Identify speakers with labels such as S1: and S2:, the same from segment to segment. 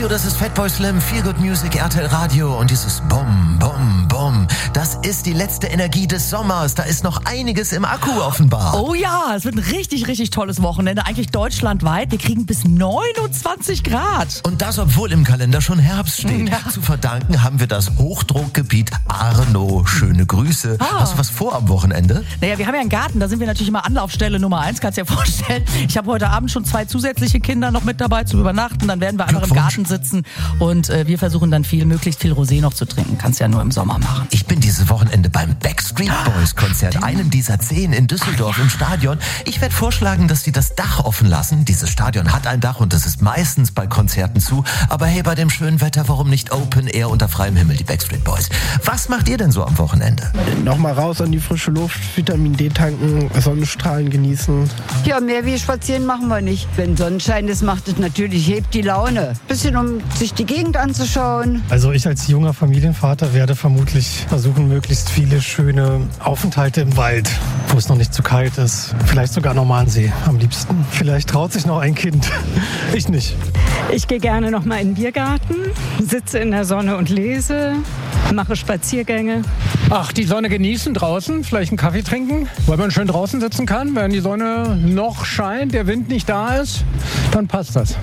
S1: Radio, das ist Fatboy Slim, Feel Good Music, RTL Radio und dieses Bum, Bum, Bum. Das ist die letzte Energie des Sommers. Da ist noch einiges im Akku offenbar.
S2: Oh ja, es wird ein richtig, richtig tolles Wochenende. Eigentlich deutschlandweit. Wir kriegen bis 29 Grad.
S1: Und das, obwohl im Kalender schon Herbst steht.
S2: Ja.
S1: Zu verdanken haben wir das Hochdruckgebiet Arno. Schöne Grüße. Hast du was vor am Wochenende?
S2: Naja, wir haben ja einen Garten, da sind wir natürlich immer Anlaufstelle Nummer 1, kannst du dir vorstellen. Ich habe heute Abend schon 2 zusätzliche Kinder noch mit dabei zum Übernachten. Dann werden wir einfach im Garten sitzen und wir versuchen dann möglichst viel Rosé noch zu trinken. Kannst ja nur im Sommer machen.
S1: Ich bin dieses Wochenende beim Backstreet Boys Konzert, einem dieser 10 in Düsseldorf im Stadion. Ich werde vorschlagen, dass sie das Dach offen lassen. Dieses Stadion hat ein Dach und das ist meistens bei Konzerten zu. Aber hey, bei dem schönen Wetter, warum nicht Open Air unter freiem Himmel, die Backstreet Boys? Was macht ihr denn so am Wochenende?
S3: Nochmal raus an die frische Luft, Vitamin D tanken, Sonnenstrahlen genießen.
S4: Ja, mehr wie spazieren machen wir nicht. Wenn Sonnenschein ist, macht es natürlich, hebt die Laune. Bisschen, um sich die Gegend anzuschauen.
S5: Also ich als junger Familienvater werde vermutlich versuchen, möglichst viele schöne Aufenthalte im Wald, wo es noch nicht zu kalt ist. Vielleicht sogar nochmal an See am liebsten. Vielleicht traut sich noch ein Kind. Ich nicht.
S6: Ich gehe gerne noch mal in den Biergarten, sitze in der Sonne und lese, mache Spaziergänge.
S7: Ach, die Sonne genießen draußen, vielleicht einen Kaffee trinken, weil man schön draußen sitzen kann. Wenn die Sonne noch scheint, der Wind nicht da ist, dann passt das.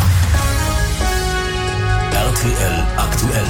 S8: RTL aktuell.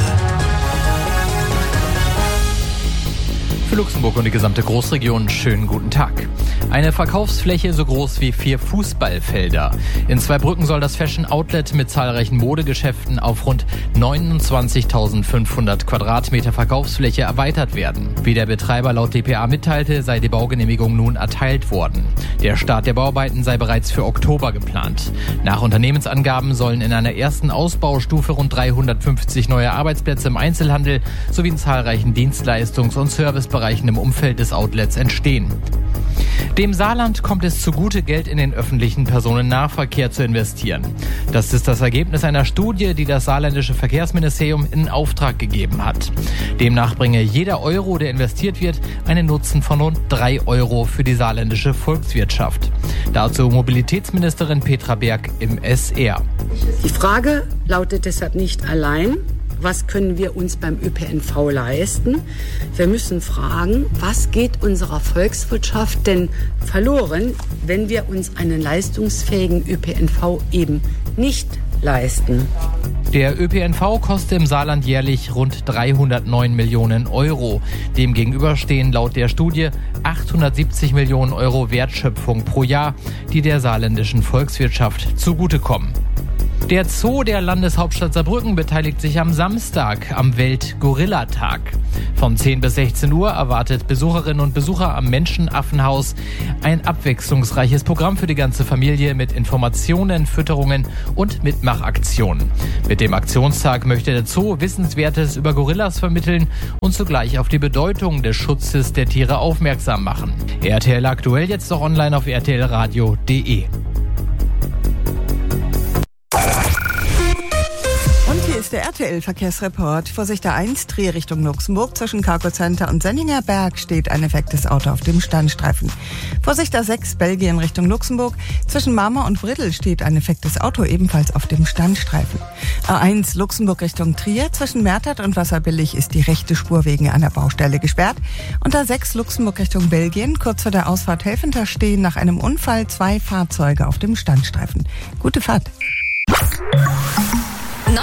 S9: Für Luxemburg und die gesamte Großregion schönen guten Tag. Eine Verkaufsfläche so groß wie 4 Fußballfelder. In Zweibrücken soll das Fashion Outlet mit zahlreichen Modegeschäften auf rund 29.500 Quadratmeter Verkaufsfläche erweitert werden. Wie der Betreiber laut dpa mitteilte, sei die Baugenehmigung nun erteilt worden. Der Start der Bauarbeiten sei bereits für Oktober geplant. Nach Unternehmensangaben sollen in einer ersten Ausbaustufe rund 350 neue Arbeitsplätze im Einzelhandel sowie in zahlreichen Dienstleistungs- und Servicebereichen im Umfeld des Outlets entstehen. Dem Saarland kommt es zugute, Geld in den öffentlichen Personennahverkehr zu investieren. Das ist das Ergebnis einer Studie, die das saarländische Verkehrsministerium in Auftrag gegeben hat. Demnach bringe jeder Euro, der investiert wird, einen Nutzen von rund 3 Euro für die saarländische Volkswirtschaft. Dazu Mobilitätsministerin Petra Berg im SR.
S10: Die Frage lautet deshalb nicht allein, was können wir uns beim ÖPNV leisten? Wir müssen fragen, was geht unserer Volkswirtschaft denn verloren, wenn wir uns einen leistungsfähigen ÖPNV eben nicht leisten?
S9: Der ÖPNV kostet im Saarland jährlich rund 309 Millionen Euro. Demgegenüber stehen laut der Studie 870 Millionen Euro Wertschöpfung pro Jahr, die der saarländischen Volkswirtschaft zugutekommen. Der Zoo der Landeshauptstadt Saarbrücken beteiligt sich am Samstag am Welt-Gorilla-Tag. Von 10 bis 16 Uhr erwartet Besucherinnen und Besucher am Menschenaffenhaus ein abwechslungsreiches Programm für die ganze Familie mit Informationen, Fütterungen und Mitmachaktionen. Mit dem Aktionstag möchte der Zoo Wissenswertes über Gorillas vermitteln und zugleich auf die Bedeutung des Schutzes der Tiere aufmerksam machen. RTL aktuell jetzt auch online auf rtlradio.de.
S11: Ist der RTL-Verkehrsreport. Vorsicht der 1, Trier Richtung Luxemburg. Zwischen Cargo Center und Senninger Berg steht ein defektes Auto auf dem Standstreifen. Vorsicht der 6, Belgien Richtung Luxemburg. Zwischen Marmor und Brittel steht ein defektes Auto ebenfalls auf dem Standstreifen. A1 Luxemburg Richtung Trier. Zwischen Mertert und Wasserbillig ist die rechte Spur wegen einer Baustelle gesperrt. Und A6 Luxemburg Richtung Belgien. Kurz vor der Ausfahrt Helfenter stehen nach einem Unfall 2 Fahrzeuge auf dem Standstreifen. Gute Fahrt.